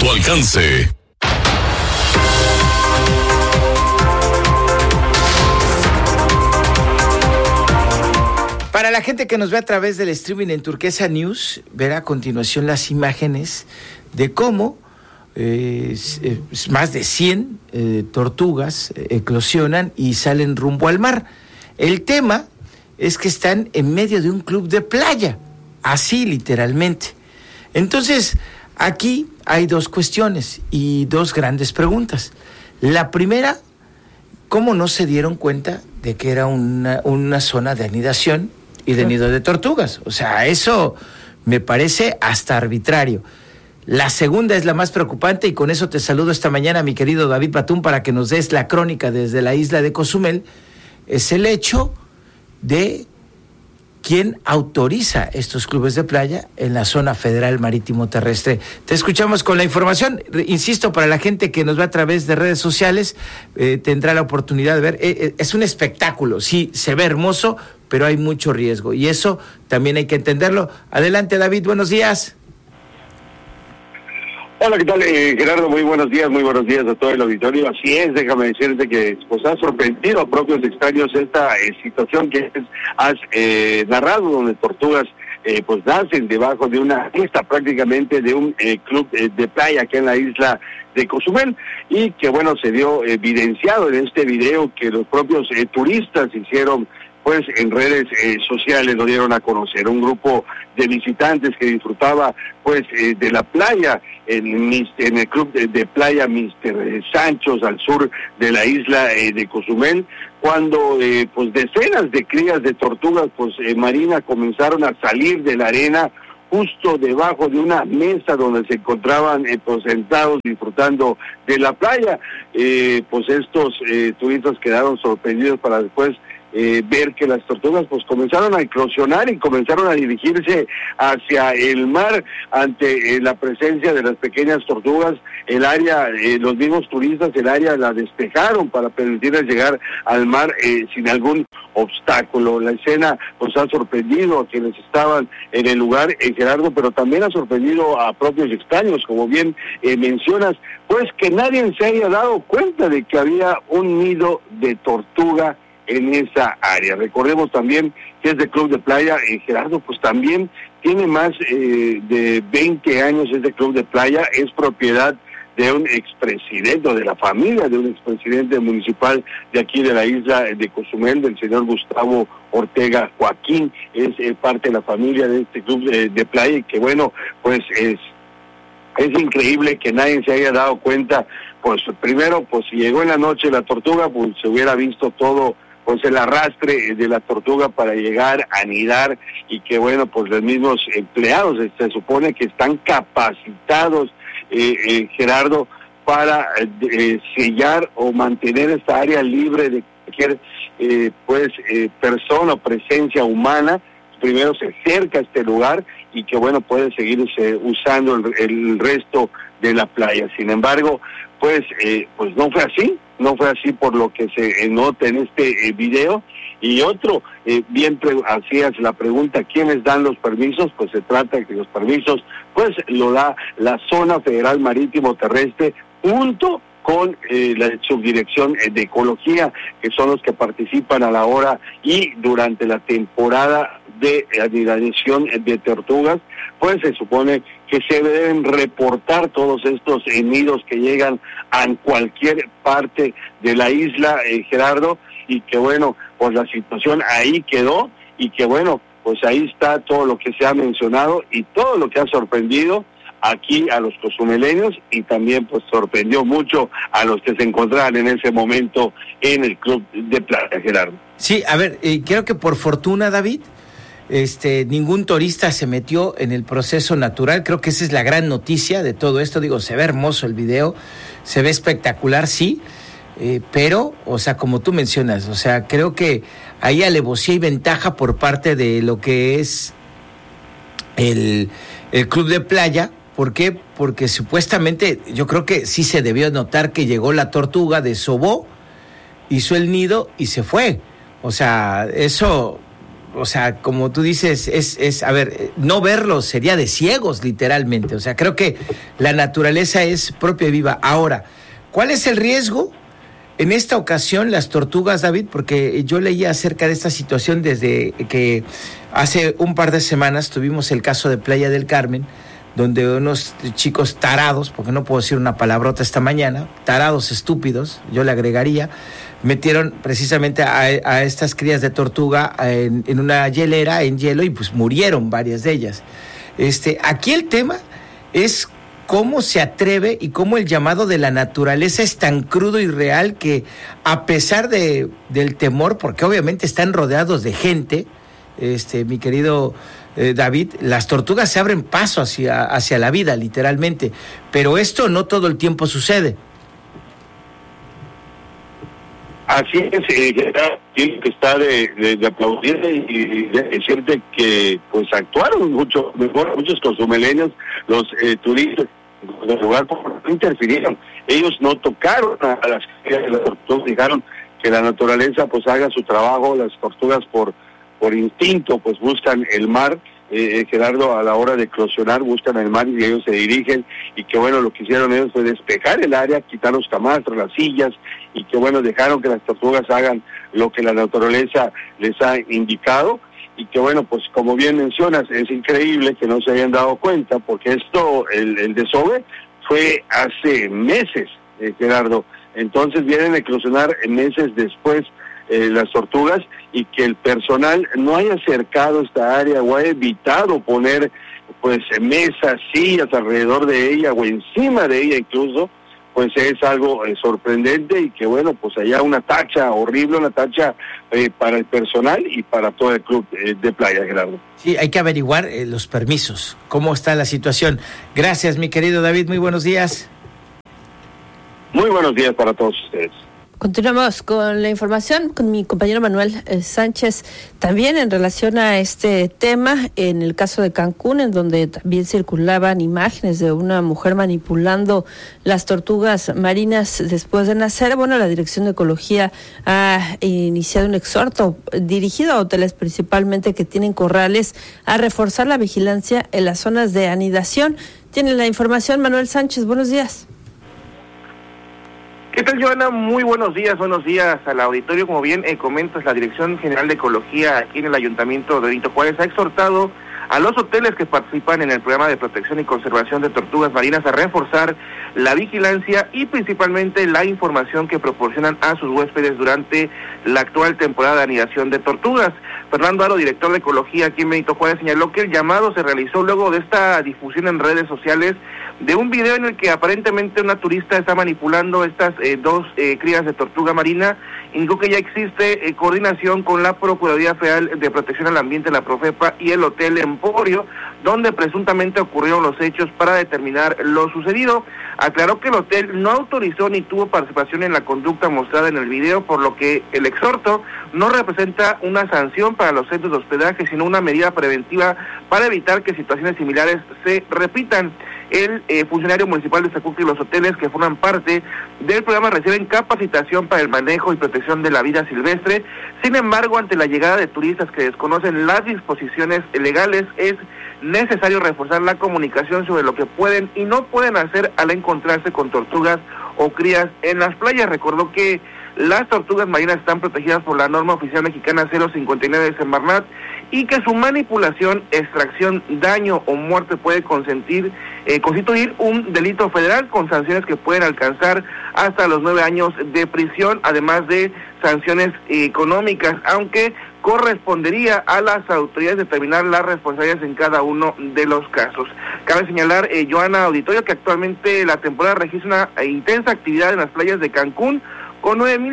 tu alcance. Para la gente que nos ve a través del streaming en Turquesa News, verá a continuación las imágenes de cómo más de 100 tortugas eclosionan y salen rumbo al mar. El tema es que están en medio de un club de playa, así literalmente. Entonces, aquí hay dos cuestiones y dos grandes preguntas. La primera, ¿cómo no se dieron cuenta de que era una zona de anidación y de nido de tortugas? O sea, eso me parece hasta arbitrario. La segunda es la más preocupante y con eso te saludo esta mañana, mi querido David Patún, para que nos des la crónica desde la isla de Cozumel. Es el hecho de quién autoriza estos clubes de playa en la zona federal marítimo terrestre. Te escuchamos con la información. Insisto, para la gente que nos ve a través de redes sociales, tendrá la oportunidad de ver. Es un espectáculo, sí, se ve hermoso, pero hay mucho riesgo y eso también hay que entenderlo. Adelante, David, buenos días. Hola, ¿qué tal, Gerardo? Muy buenos días a todo el auditorio. Así es, déjame decirte que pues ha sorprendido a propios extraños esta situación que has narrado, donde tortugas pues nacen debajo de una pista prácticamente de un club de playa aquí en la isla de Cozumel, y que bueno, se dio evidenciado en este video que los propios turistas hicieron pues en redes sociales, lo dieron a conocer. Un grupo de visitantes que disfrutaba pues de la playa en el club de playa Mr. Sanchos, al sur de la isla de Cozumel, cuando pues decenas de crías de tortugas pues marinas comenzaron a salir de la arena justo debajo de una mesa donde se encontraban pues sentados disfrutando de la playa. Pues estos turistas quedaron sorprendidos para después ver que las tortugas pues comenzaron a eclosionar y comenzaron a dirigirse hacia el mar. Ante la presencia de las pequeñas tortugas, el área, los mismos turistas, el área la despejaron para permitirles llegar al mar sin algún obstáculo. La escena pues ha sorprendido a quienes estaban en el lugar, Gerardo, pero también ha sorprendido a propios extraños, como bien mencionas, pues que nadie se haya dado cuenta de que había un nido de tortuga en esa área. Recordemos también que este club de playa, Gerardo, pues también tiene más de 20 años. Este club de playa es propiedad de un expresidente, o de la familia de un expresidente municipal de aquí de la isla de Cozumel, del señor Gustavo Ortega Joaquín. Es parte de la familia de este club de playa, y que bueno, pues es increíble que nadie se haya dado cuenta. Pues primero, pues si llegó en la noche la tortuga, pues se hubiera visto todo pues el arrastre de la tortuga para llegar a anidar, y que bueno, pues los mismos empleados se supone que están capacitados, Gerardo, para sellar o mantener esta área libre de cualquier persona o presencia humana. Primero se acerca a este lugar y que bueno, puede seguirse usando el resto de la playa. Sin embargo, pues no fue así por lo que se nota en este video. Y otro, bien hacías la pregunta, ¿quiénes dan los permisos? Pues se trata de que los permisos pues lo da la Zona Federal Marítimo Terrestre junto con la Subdirección de Ecología, que son los que participan a la hora y durante la temporada de anidación de tortugas. Pues se supone que se deben reportar todos estos nidos que llegan a cualquier parte de la isla, Gerardo, y que bueno, pues la situación ahí quedó, y que bueno, pues ahí está todo lo que se ha mencionado y todo lo que ha sorprendido aquí a los cozumeleños, y también pues sorprendió mucho a los que se encontraban en ese momento en el club de playa, Gerardo. Sí, a ver, creo que por fortuna, David, ningún turista se metió en el proceso natural. Creo que esa es la gran noticia de todo esto. Digo, se ve hermoso el video, se ve espectacular, sí, pero, o sea, como tú mencionas, o sea, creo que hay alevosía y ventaja por parte de lo que es el club de playa. ¿Por qué? Porque supuestamente yo creo que sí se debió notar que llegó la tortuga, desobó, hizo el nido y se fue. O sea, eso o sea, como tú dices, a ver, no verlos sería de ciegos, literalmente. O sea, creo que la naturaleza es propia y viva. Ahora, ¿cuál es el riesgo? En esta ocasión, las tortugas, David, porque yo leía acerca de esta situación desde que hace un par de semanas tuvimos el caso de Playa del Carmen, donde unos chicos tarados, porque no puedo decir una palabrota esta mañana, tarados estúpidos, yo le agregaría, metieron precisamente a estas crías de tortuga en una hielera, en hielo, y pues murieron varias de ellas. Aquí el tema es cómo se atreve y cómo el llamado de la naturaleza es tan crudo y real que, a pesar del temor, porque obviamente están rodeados de gente, mi querido David, las tortugas se abren paso hacia la vida, literalmente, pero esto no todo el tiempo sucede. Así es, tiene que estar de aplaudir y decirte que pues actuaron mucho mejor muchos cozumeleños, los turistas del lugar, no interfirieron, ellos no tocaron a las crías de las tortugas, dejaron que la naturaleza pues haga su trabajo. Las tortugas por instinto pues buscan el mar, Gerardo, a la hora de eclosionar buscan el mar y ellos se dirigen, y que bueno, lo que hicieron ellos fue despejar el área, quitar los camastros, las sillas, y que bueno, dejaron que las tortugas hagan lo que la naturaleza les ha indicado. Y que bueno, pues como bien mencionas, es increíble que no se hayan dado cuenta, porque el desove fue hace meses, Gerardo. Entonces vienen a eclosionar meses después las tortugas, y que el personal no haya acercado esta área o haya evitado poner pues mesas, sillas alrededor de ella o encima de ella incluso, pues es algo sorprendente, y que bueno, pues haya una tacha horrible, una tacha para el personal y para todo el club de playa, Gerardo. Sí, hay que averiguar los permisos, cómo está la situación. Gracias, mi querido David, muy buenos días. Muy buenos días para todos ustedes. Continuamos con la información con mi compañero Manuel Sánchez, también en relación a este tema, en el caso de Cancún, en donde también circulaban imágenes de una mujer manipulando las tortugas marinas después de nacer. Bueno, la Dirección de Ecología ha iniciado un exhorto dirigido a hoteles principalmente que tienen corrales a reforzar la vigilancia en las zonas de anidación. Tiene la información Manuel Sánchez, buenos días. ¿Qué tal, Joana? Muy buenos días al auditorio. Como bien comentas, la Dirección General de Ecología aquí en el Ayuntamiento de Benito Juárez ha exhortado a los hoteles que participan en el programa de protección y conservación de tortugas marinas a reforzar la vigilancia y principalmente la información que proporcionan a sus huéspedes durante la actual temporada de anidación de tortugas. Fernando Aro, director de Ecología aquí en Benito Juárez, señaló que el llamado se realizó luego de esta difusión en redes sociales de un video en el que aparentemente una turista está manipulando estas dos crías de tortuga marina. Indicó que ya existe coordinación con la Procuraduría Federal de Protección al Ambiente, la Profepa, y el Hotel Emporio, donde presuntamente ocurrieron los hechos, para determinar lo sucedido. Aclaró que el hotel no autorizó ni tuvo participación en la conducta mostrada en el video, por lo que el exhorto no representa una sanción para los centros de hospedaje, sino una medida preventiva para evitar que situaciones similares se repitan. El funcionario municipal destacó que los hoteles que forman parte del programa reciben capacitación para el manejo y protección de la vida silvestre. Sin embargo, ante la llegada de turistas que desconocen las disposiciones legales, es necesario reforzar la comunicación sobre lo que pueden y no pueden hacer al encontrarse con tortugas o crías en las playas. Recordó que las tortugas marinas están protegidas por la norma oficial mexicana 059 de Semarnat, y que su manipulación, extracción, daño o muerte puede constituir un delito federal con sanciones que pueden alcanzar hasta los 9 años de prisión, además de sanciones económicas, aunque correspondería a las autoridades determinar las responsabilidades en cada uno de los casos. Cabe señalar, Joana, auditorio, que actualmente la temporada registra una intensa actividad en las playas de Cancún, con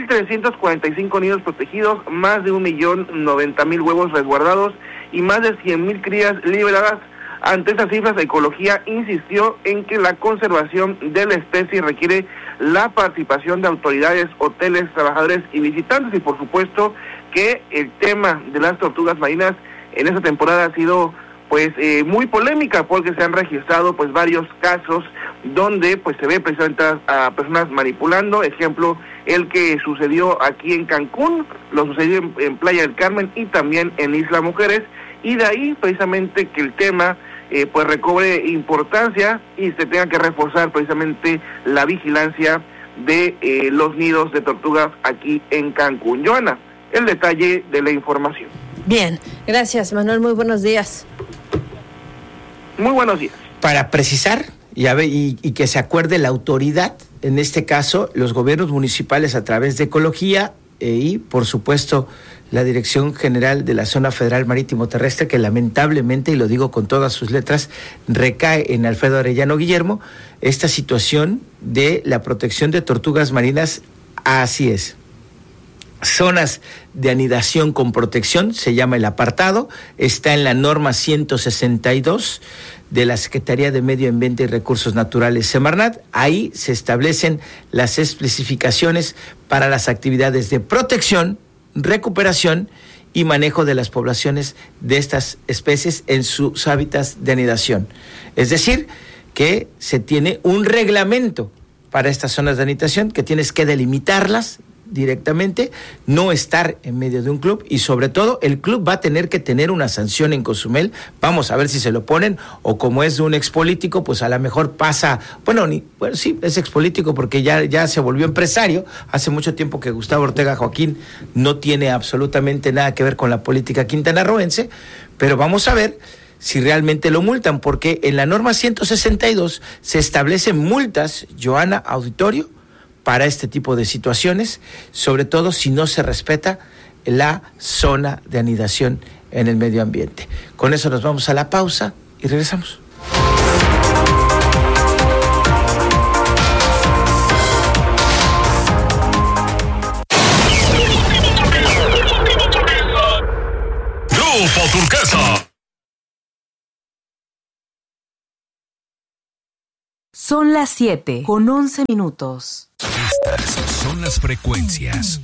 9.345 nidos protegidos, más de 1.090.000 huevos resguardados y más de 100.000 crías liberadas. Ante estas cifras, Ecología insistió en que la conservación de la especie requiere la participación de autoridades, hoteles, trabajadores y visitantes, y por supuesto que el tema de las tortugas marinas en esta temporada ha sido muy polémica, porque se han registrado varios casos donde pues se ve precisamente a personas manipulando. Ejemplo, el que sucedió aquí en Cancún, lo sucedió en Playa del Carmen y también en Isla Mujeres, y de ahí precisamente que el tema pues recobre importancia y se tenga que reforzar precisamente la vigilancia de los nidos de tortugas aquí en Cancún. Joana, el detalle de la información. Bien, gracias Manuel, muy buenos días. Muy buenos días. Para precisar y que se acuerde la autoridad, en este caso los gobiernos municipales a través de Ecología y por supuesto la Dirección General de la Zona Federal Marítimo Terrestre, que lamentablemente, y lo digo con todas sus letras, recae en Alfredo Arellano Guillermo, esta situación de la protección de tortugas marinas. Así es. Zonas de anidación con protección, se llama el apartado, está en la norma 162 de la Secretaría de Medio Ambiente y Recursos Naturales, Semarnat. Ahí se establecen las especificaciones para las actividades de protección, recuperación y manejo de las poblaciones de estas especies en sus hábitats de anidación. Es decir, que se tiene un reglamento para estas zonas de anidación, que tienes que delimitarlas directamente, no estar en medio de un club, y sobre todo el club va a tener que tener una sanción en Cozumel. Vamos a ver si se lo ponen, o como es de un expolítico, pues a lo mejor pasa, bueno sí, es expolítico porque ya se volvió empresario. Hace mucho tiempo que Gustavo Ortega Joaquín no tiene absolutamente nada que ver con la política quintanarroense, pero vamos a ver si realmente lo multan, porque en la norma 162 se establecen multas, Joana, auditorio, para este tipo de situaciones, sobre todo si no se respeta la zona de anidación en el medio ambiente. Con eso nos vamos a la pausa y regresamos. Grupo Turquesa. Son las 7:11. Estas son las frecuencias